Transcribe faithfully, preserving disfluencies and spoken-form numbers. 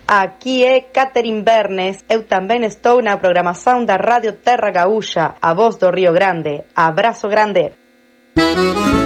Aquí é Catherine Bernes, eu tamén estou na programación da Radio Terra Gaúcha, a voz do Río Grande. Abrazo grande.